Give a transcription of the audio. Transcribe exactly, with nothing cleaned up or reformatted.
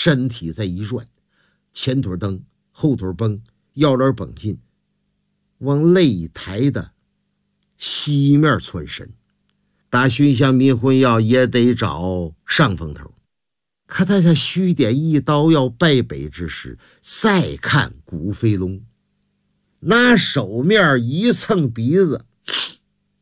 身体在一转，前腿蹬，后腿绷，腰帘绷紧，往擂台的西面窜身。打寻香迷魂药也得找上风头。可在他虚点一刀要败北之时，再看古飞龙，拿手面一蹭鼻子，